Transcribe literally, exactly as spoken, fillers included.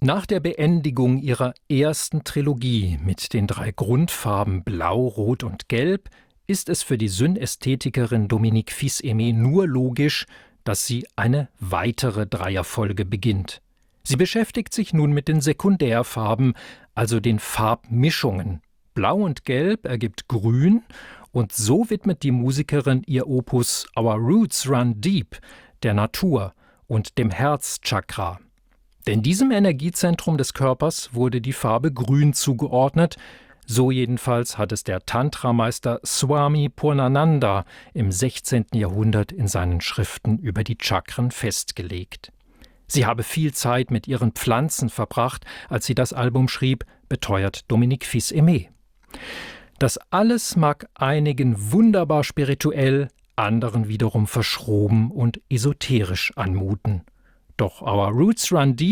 Nach der Beendigung ihrer ersten Trilogie mit den drei Grundfarben Blau, Rot und Gelb ist es für die Synästhetikerin Dominique Fils-Aimé nur logisch, dass sie eine weitere Dreierfolge beginnt. Sie beschäftigt sich nun mit den Sekundärfarben, also den Farbmischungen. Blau und Gelb ergibt Grün, und so widmet die Musikerin ihr Opus Our Roots Run Deep der Natur und dem Herzchakra. Denn diesem Energiezentrum des Körpers wurde die Farbe Grün zugeordnet. So jedenfalls hat es der Tantra-Meister Swami Purnananda im sechzehnten Jahrhundert in seinen Schriften über die Chakren festgelegt. Sie habe viel Zeit mit ihren Pflanzen verbracht, als sie das Album schrieb, beteuert Dominique Fils-Aimé. Das alles mag einigen wunderbar spirituell, anderen wiederum verschroben und esoterisch anmuten. Doch Our Roots Run Deep